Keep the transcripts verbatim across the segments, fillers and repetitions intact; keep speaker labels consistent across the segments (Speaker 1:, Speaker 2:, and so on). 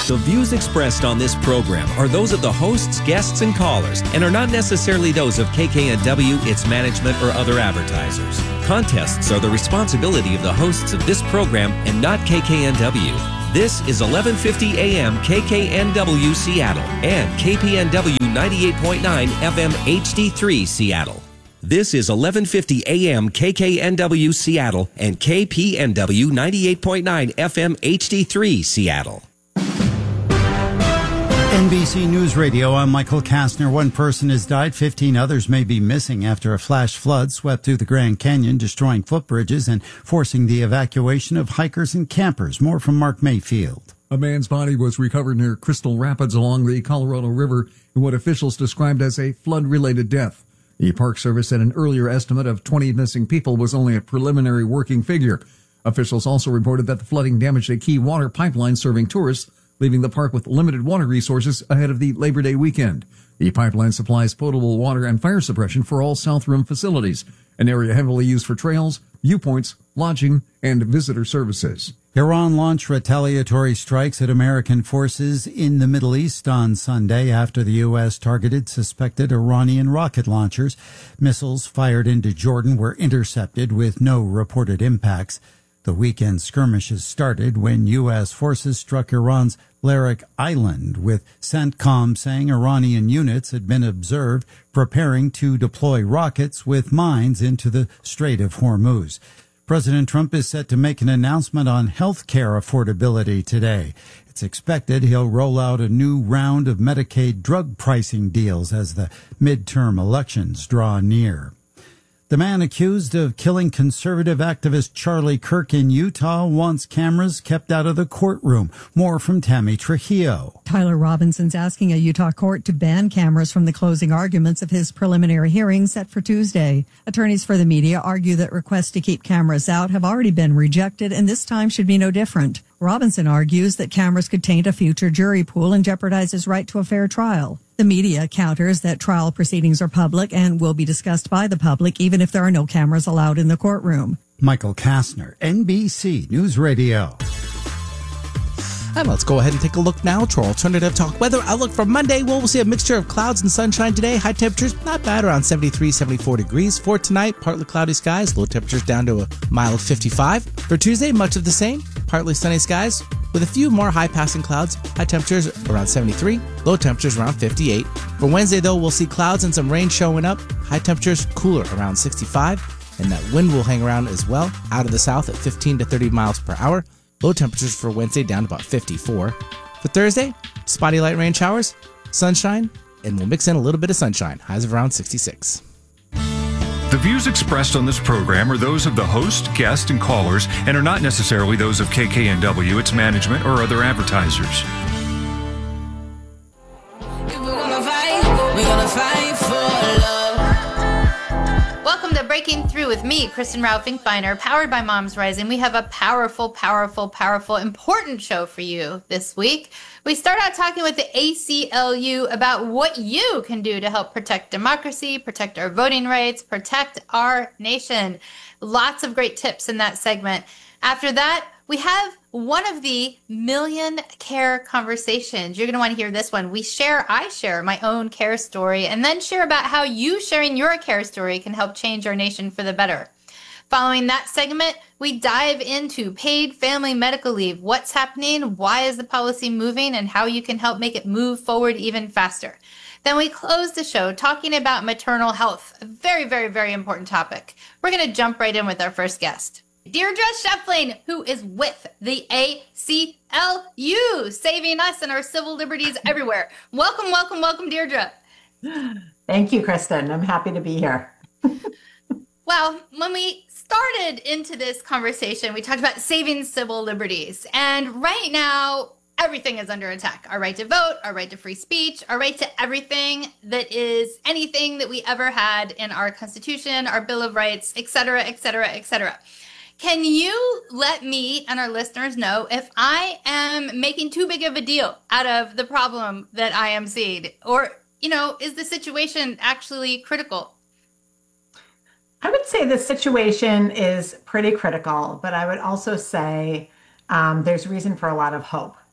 Speaker 1: The views expressed on this program are those of the hosts, guests, and callers, and are not necessarily those of K K N W, its management, or other advertisers. Contests are the responsibility of the hosts of this program and not K K N W. This is eleven fifty A M K K N W Seattle and K P N W ninety-eight point nine F M H D three Seattle. This is eleven fifty A M K K N W Seattle and K P N W ninety-eight point nine F M H D three Seattle.
Speaker 2: N B C News Radio, I'm Michael Kastner. One person has died, fifteen others may be missing after a flash flood swept through the Grand Canyon, destroying footbridges and forcing the evacuation of hikers and campers. More from Mark Mayfield.
Speaker 3: A man's body was recovered near Crystal Rapids along the Colorado River in what officials described as a flood-related death. The Park Service said an earlier estimate of twenty missing people was only a preliminary working figure. Officials also reported that the flooding damaged a key water pipeline serving tourists, leaving the park with limited water resources ahead of the Labor Day weekend. The pipeline supplies potable water and fire suppression for all South Rim facilities, an area heavily used for trails, viewpoints, lodging, and visitor services.
Speaker 2: Iran launched retaliatory strikes at American forces in the Middle East on Sunday after the U S targeted suspected Iranian rocket launchers. Missiles fired into Jordan were intercepted with no reported impacts. The weekend skirmishes started when U S forces struck Iran's Larak Island, with CENTCOM saying Iranian units had been observed preparing to deploy rockets with mines into the Strait of Hormuz. President Trump is set to make an announcement on health care affordability today. It's expected he'll roll out a new round of Medicaid drug pricing deals as the midterm elections draw near. The man accused of killing conservative activist Charlie Kirk in Utah wants cameras kept out of the courtroom. More from Tammy Trujillo.
Speaker 4: Tyler Robinson's asking a Utah court to ban cameras from the closing arguments of his preliminary hearing set for Tuesday. Attorneys for the media argue that requests to keep cameras out have already been rejected, and this time should be no different. Robinson argues that cameras could taint a future jury pool and jeopardize his right to a fair trial. The media counters that trial proceedings are public and will be discussed by the public, even if there are no cameras allowed in the courtroom.
Speaker 2: Michael Kastner, N B C News Radio.
Speaker 5: And let's go ahead and take a look now to our alternative talk weather outlook for Monday. Well, we'll see a mixture of clouds and sunshine today. High temperatures, not bad, around seventy-three, seventy-four degrees. For tonight, partly cloudy skies, low temperatures down to a mild fifty-five. For Tuesday, much of the same, partly sunny skies with a few more high-passing clouds. High temperatures around seventy-three, low temperatures around fifty-eight. For Wednesday, though, we'll see clouds and some rain showing up. High temperatures cooler around sixty-five, and that wind will hang around as well, out of the south at fifteen to thirty miles per hour. Low temperatures for Wednesday down to about fifty-four. For Thursday, spotty light rain showers, sunshine, and we'll mix in a little bit of sunshine. Highs of around sixty-six.
Speaker 6: The views expressed on this program are those of the host, guest, and callers, and are not necessarily those of K K N W, its management, or other advertisers.
Speaker 7: If we're gonna fight, we're gonna fight for love.
Speaker 8: Welcome to Breaking Through with me, Kristen Rao Finkbeiner, powered by Moms Rising. We have a powerful, powerful, powerful, important show for you this week. We start out talking with the A C L U about what you can do to help protect democracy, protect our voting rights, protect our nation. Lots of great tips in that segment. After that, we have one of the million care conversations. You're going to want to hear this one. We share, I share my own care story, and then share about how you sharing your care story can help change our nation for the better. Following that segment, we dive into paid family medical leave. What's happening? Why is the policy moving? And how you can help make it move forward even faster. Then we close the show talking about maternal health, a very, very, very important topic. We're going to jump right in with our first guest, Deirdre Sheffling, who is with the A C L U, saving us and our civil liberties everywhere. Welcome, welcome, welcome, Deirdre.
Speaker 9: Thank you, Kristen. I'm happy to be here.
Speaker 8: Well, when we started into this conversation, we talked about saving civil liberties. And right now, everything is under attack. Our right to vote, our right to free speech, our right to everything that is anything that we ever had in our Constitution, our Bill of Rights, et cetera, et cetera, et cetera. Can you let me and our listeners know if I am making too big of a deal out of the problem that I am seeing? Or, you know, is the situation actually critical?
Speaker 9: I would say the situation is pretty critical, but I would also say um, there's reason for a lot of hope.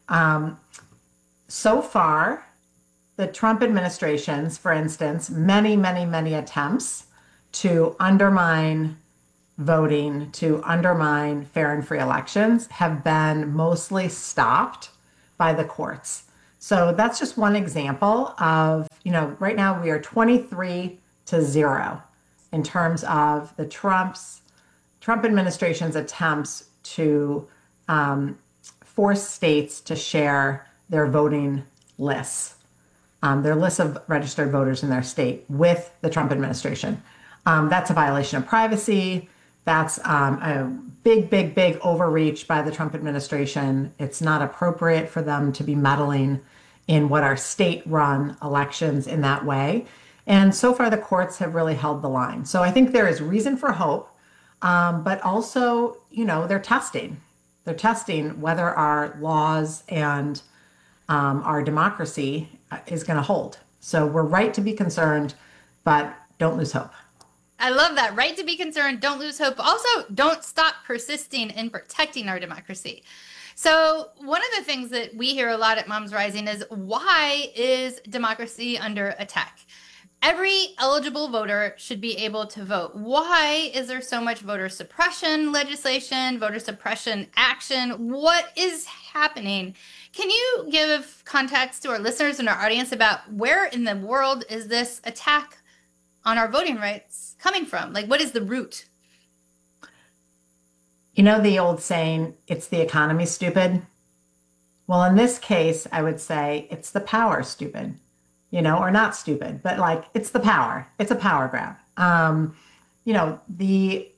Speaker 9: Um, so far, the Trump administration's, for instance, many, many, many attempts to undermine voting, to undermine fair and free elections have been mostly stopped by the courts. So that's just one example of, you know, right now we are twenty-three to zero in terms of the Trump's Trump administration's attempts to um, force states to share their voting lists, um, their lists of registered voters in their state with the Trump administration. Um, that's a violation of privacy. That's um, a big, big, big overreach by the Trump administration. It's not appropriate for them to be meddling in what are state-run elections in that way. And so far, the courts have really held the line. So I think there is reason for hope, um, but also, you know, they're testing. They're testing whether our laws and um, our democracy is going to hold. So we're right to be concerned, but don't lose hope.
Speaker 8: I love that. Right to be concerned. Don't lose hope. Also, don't stop persisting in protecting our democracy. So one of the things that we hear a lot at Moms Rising is, why is democracy under attack? Every eligible voter should be able to vote. Why is there so much voter suppression legislation, voter suppression action? What is happening? Can you give context to our listeners and our audience about where in the world is this attack on our voting rights coming from? Like, what is the root?
Speaker 9: You know the old saying, it's the economy, stupid? Well, in this case, I would say it's the power, stupid. You know, or not stupid, but like, it's the power. It's a power grab. Um, you know, the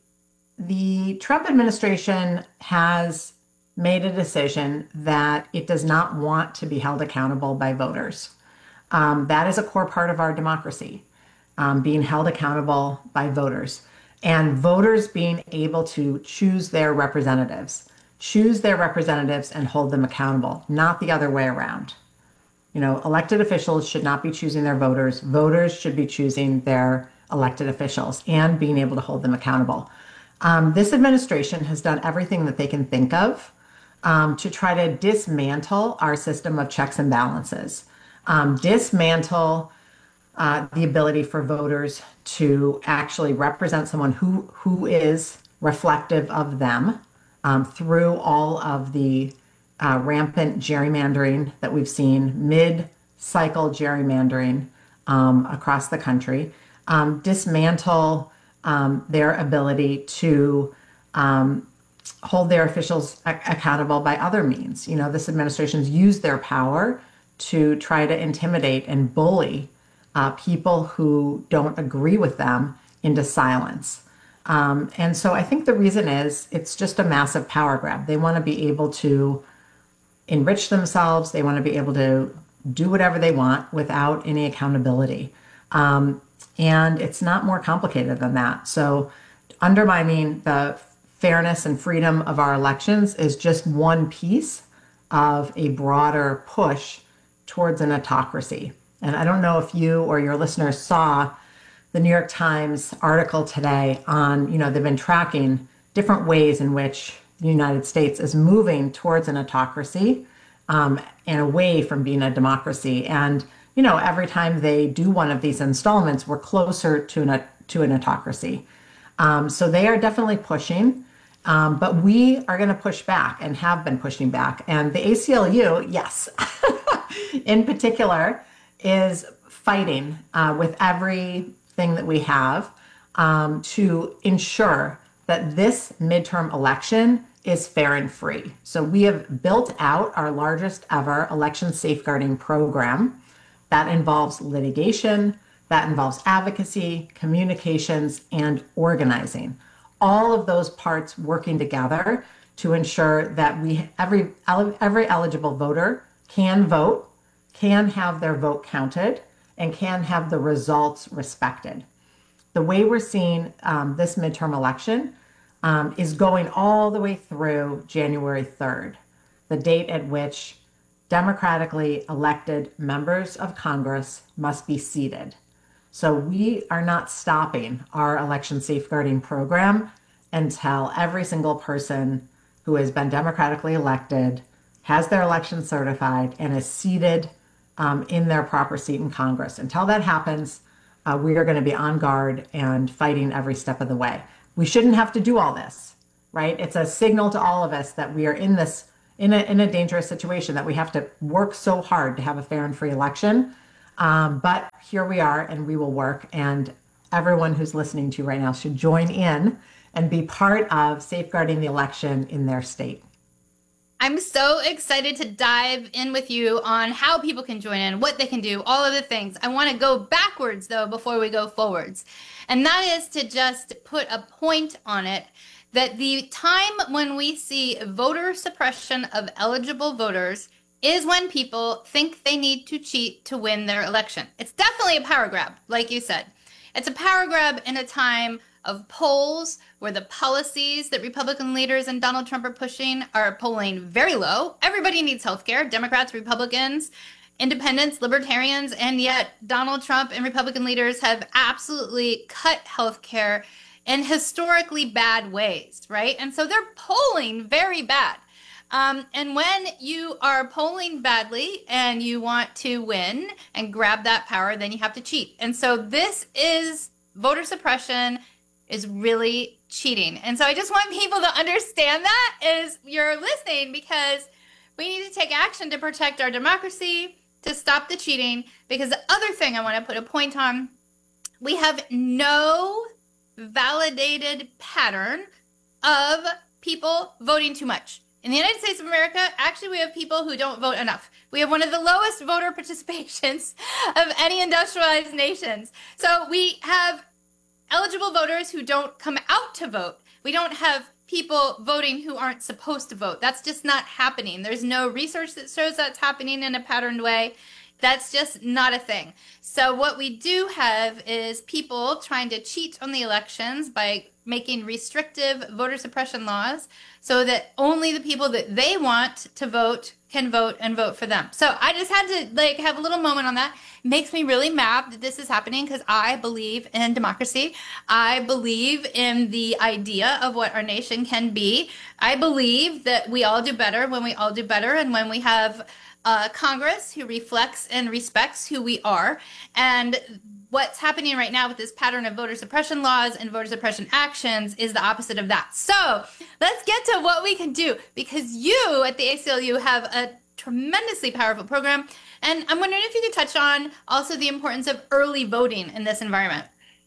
Speaker 9: the Trump administration has made a decision that it does not want to be held accountable by voters. Um, that is a core part of our democracy, um, being held accountable by voters. And voters being able to choose their representatives, choose their representatives and hold them accountable, not the other way around. You know, elected officials should not be choosing their voters. Voters should be choosing their elected officials and being able to hold them accountable. Um, this administration has done everything that they can think of um, to try to dismantle our system of checks and balances, um, dismantle Uh, the ability for voters to actually represent someone who who is reflective of them um, through all of the uh, rampant gerrymandering that we've seen, mid-cycle gerrymandering um, across the country, um, dismantle um, their ability to um, hold their officials a- accountable by other means. You know, this administration's used their power to try to intimidate and bully Uh, people who don't agree with them into silence. Um, and so I think the reason is it's just a massive power grab. They want to be able to enrich themselves. They want to be able to do whatever they want without any accountability. Um, and it's not more complicated than that. So undermining the fairness and freedom of our elections is just one piece of a broader push towards an autocracy. And I don't know if you or your listeners saw the New York Times article today on, you know, they've been tracking different ways in which the United States is moving towards an autocracy um, and away from being a democracy. And, you know, every time they do one of these installments, we're closer to an, to an autocracy. Um, so they are definitely pushing, um, but we are going to push back and have been pushing back. And the A C L U, yes, in particular, is fighting uh, with everything that we have um, to ensure that this midterm election is fair and free. So we have built out our largest ever election safeguarding program that involves litigation, that involves advocacy, communications, and organizing. All of those parts working together to ensure that we every every eligible voter can vote, can have their vote counted, and can have the results respected. The way we're seeing um, this midterm election um, is going all the way through January third, the date at which democratically elected members of Congress must be seated. So we are not stopping our election safeguarding program until every single person who has been democratically elected has their election certified, and is seated um, in their proper seat in Congress. Until that happens, uh, we are going to be on guard and fighting every step of the way. We shouldn't have to do all this, right? It's a signal to all of us that we are in this in a, in a dangerous situation, that we have to work so hard to have a fair and free election. Um, but here we are, and we will work. And everyone who's listening to you right now should join in and be part of safeguarding the election in their state.
Speaker 8: I'm so excited to dive in with you on how people can join in, what they can do, all of the things. I want to go backwards, though, before we go forwards. And that is to just put a point on it, that the time when we see voter suppression of eligible voters is when people think they need to cheat to win their election. It's definitely a power grab, like you said. It's a power grab in a time of polls where the policies that Republican leaders and Donald Trump are pushing are polling very low. Everybody needs healthcare, Democrats, Republicans, independents, libertarians, and yet Donald Trump and Republican leaders have absolutely cut healthcare in historically bad ways, right? And so they're polling very bad. Um, and when you are polling badly and you want to win and grab that power, then you have to cheat. And so this is voter suppression is really cheating. And so I just want people to understand that as you're listening, because we need to take action to protect our democracy, to stop the cheating. Because the other thing I want to put a point on, we have no validated pattern of people voting too much. In the United States of America, actually, we have people who don't vote enough. We have one of the lowest voter participations of any industrialized nations. So we have eligible voters who don't come out to vote. We don't have people voting who aren't supposed to vote. That's just not happening. There's no research that shows that's happening in a patterned way. That's just not a thing. So what we do have is people trying to cheat on the elections by making restrictive voter suppression laws so that only the people that they want to vote can vote and vote for them. So I just had to like have a little moment on that. It makes me really mad that this is happening because I believe in democracy. I believe in the idea of what our nation can be. I believe that we all do better when we all do better and when we have uh, Congress who reflects and respects who we are. And what's happening right now with this pattern of voter suppression laws and voter suppression actions is the opposite of that. So let's get to what we can do, because you at the A C L U have a tremendously powerful program. And I'm wondering if you could touch on also the importance of early voting in this environment.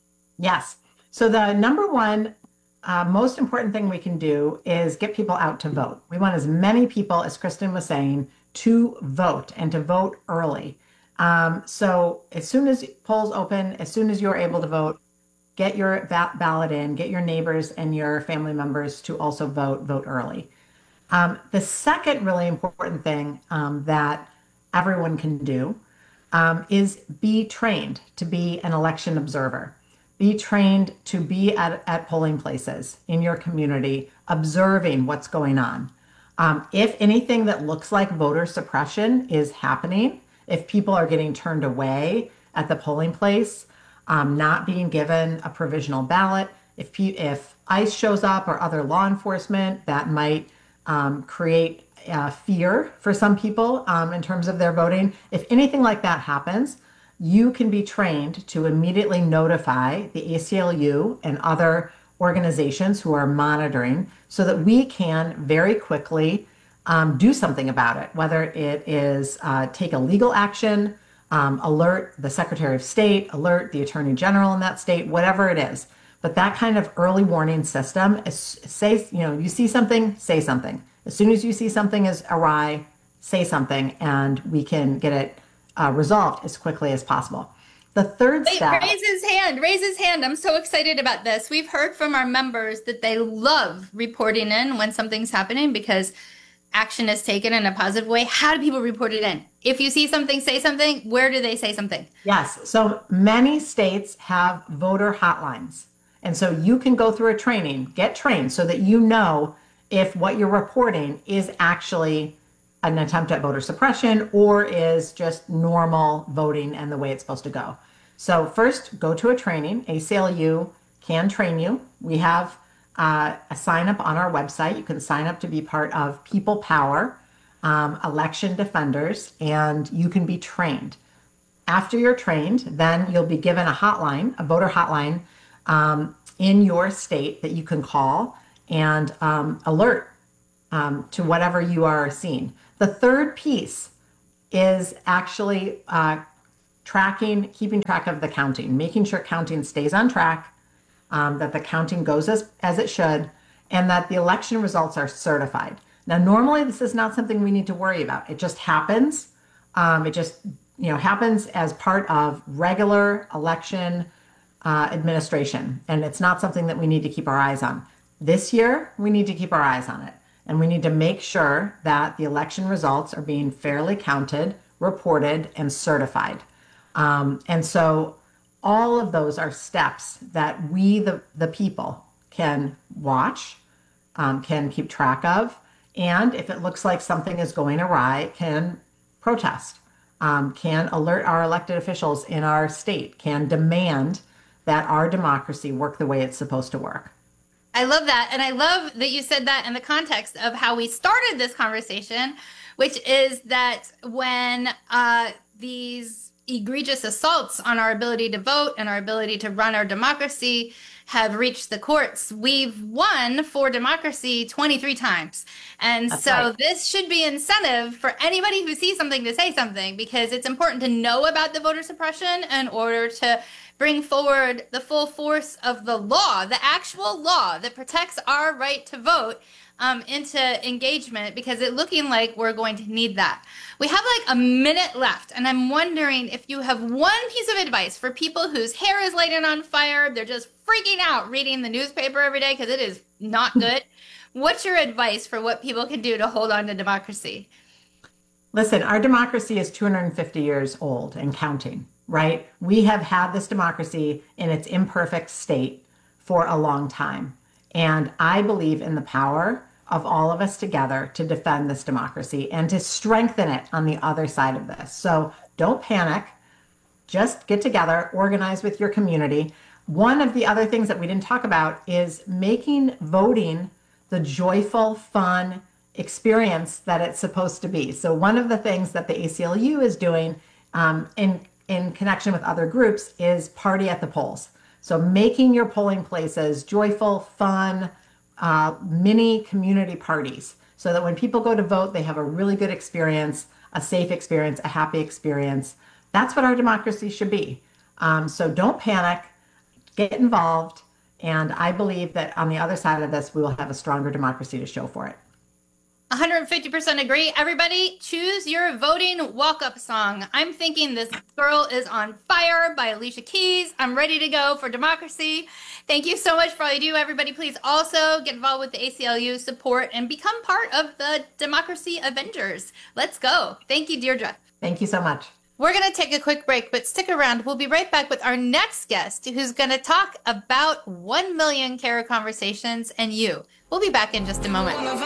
Speaker 9: Yes. So the number one uh, most important thing we can do is get people out to vote. We want as many people, as Kristen was saying, to vote and to vote early. Um, so as soon as polls open, as soon as you're able to vote, get your ba- ballot in, get your neighbors and your family members to also vote, vote early. Um, the second really important thing um, that everyone can do um, is be trained to be an election observer. Be trained to be at, at polling places in your community, observing what's going on. Um, if anything that looks like voter suppression is happening, if people are getting turned away at the polling place, um, not being given a provisional ballot, if pe- if ICE shows up or other law enforcement, that might um, create uh, fear for some people um, in terms of their voting. If anything like that happens, you can be trained to immediately notify the A C L U and other organizations who are monitoring so that we can very quickly Um, do something about it, whether it is uh, take a legal action, um, alert the Secretary of State, alert the Attorney General in that state, whatever it is. But that kind of early warning system is, say, you know, you see something, say something. As soon as you see something is awry, say something, and we can get it uh, resolved as quickly as possible. The third
Speaker 8: Wait,
Speaker 9: step.
Speaker 8: Raise his hand. Raise his hand. I'm so excited about this. We've heard from our members that they love reporting in when something's happening because action is taken in a positive way. How do people report it in? If you see something, say something. Where do they say something?
Speaker 9: Yes. So many states have voter hotlines. And so you can go through a training, get trained so that you know if what you're reporting is actually an attempt at voter suppression or is just normal voting and the way it's supposed to go. So first, go to a training. A C L U can train you. We have Uh, a sign up on our website. You can sign up to be part of People Power. um, election defenders, and you can be trained. After you're trained, then you'll be given a hotline, a voter hotline um, in your state that you can call and um, alert um, to whatever you are seeing. The third piece is actually uh, tracking, keeping track of the counting, making sure counting stays on track, um, that the counting goes as, as it should, and that the election results are certified. Now, normally this is not something we need to worry about. It just happens. Um, it just you know, happens as part of regular election uh, administration. And it's not something that we need to keep our eyes on. This year, we need to keep our eyes on it. And we need to make sure that the election results are being fairly counted, reported, and certified. Um, and so all of those are steps that we, the, the people, can watch, um, can keep track of. And if it looks like something is going awry, can protest. Um, can alert our elected officials in our state, can demand that our democracy work the way it's supposed to work.
Speaker 8: I love that. And I love that you said that in the context of how we started this conversation, which is that when uh, these egregious assaults on our ability to vote and our ability to run our democracy have reached the courts, we've won for democracy twenty-three times. And That's so right. This should be incentive for anybody who sees something to say something, because it's important to know about the voter suppression in order to bring forward the full force of the law, the actual law that protects our right to vote, um, into engagement, because it's looking like we're going to need that. We have like a minute left, and I'm wondering if you have one piece of advice for people whose hair is lighting on fire, they're just freaking out reading the newspaper every day because it is not good. What's your advice for what people can do to hold on to democracy?
Speaker 9: Listen, our democracy is two hundred fifty years old and counting, right? We have had this democracy in its imperfect state for a long time. And I believe in the power of all of us together to defend this democracy and to strengthen it on the other side of this. So don't panic. Just get together, organize with your community. One of the other things that we didn't talk about is making voting the joyful, fun experience that it's supposed to be. So one of the things that the A C L U is doing um, in, in connection with other groups is party at the polls. So making your polling places joyful, fun, uh, mini community parties, so that when people go to vote, they have a really good experience, a safe experience, a happy experience. That's what our democracy should be. Um, so don't panic, get involved. And I believe that on the other side of this, we will have a stronger democracy to show for it.
Speaker 8: one hundred fifty percent agree. Everybody, choose your voting walk-up song. I'm thinking This Girl Is on Fire by Alicia Keys. I'm ready to go for democracy. Thank you so much for all you do. Everybody, please also get involved with the A C L U support and become part of the Democracy Avengers. Let's go. Thank you, Deirdre.
Speaker 9: Thank you so much.
Speaker 8: We're going to take a quick break, but stick around. We'll be right back with our next guest, who's going to talk about one million Cara Conversations and you. We'll be back in just a moment.